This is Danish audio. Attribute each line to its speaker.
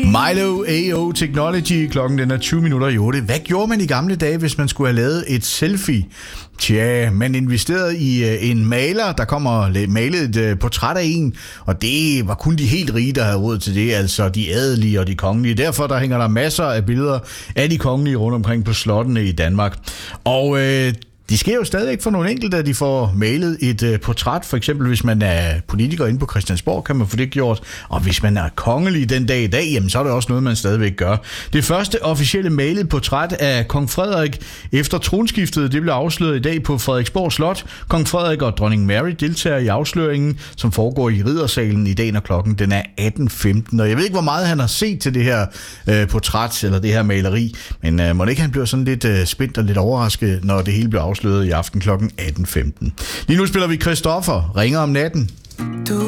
Speaker 1: Milo A.O. Technology. Klokken den er 20 minutter i 8. Hvad gjorde man i gamle dage, hvis man skulle have lavet et selfie? Tja, man investerede i en maler, der kom og malede et portræt af en, og det var kun de helt rige, der havde råd til det, altså de adelige og de kongelige. Derfor der hænger der masser af billeder af de kongelige rundt omkring på slottene i Danmark. Og det sker jo stadigvæk for nogle enkelte, at de får malet et portræt. For eksempel, hvis man er politiker inde på Christiansborg, kan man få det gjort. Og hvis man er kongelig den dag i dag, jamen, så er det også noget, man stadigvæk gør. Det første officielle malede portræt af kong Frederik efter tronskiftet, det blev afsløret i dag på Frederiksborg Slot. Kong Frederik og dronning Mary deltager i afsløringen, som foregår i Riddersalen i dag, når klokken den er 18.15. Og jeg ved ikke, hvor meget han har set til det her portræt, eller det her maleri, men må ikke han bliver sådan lidt spændt og lidt overrasket, når det hele bliver afsløret i aften klokken 18.15. Lige nu spiller vi Christoffer, Ringer om natten.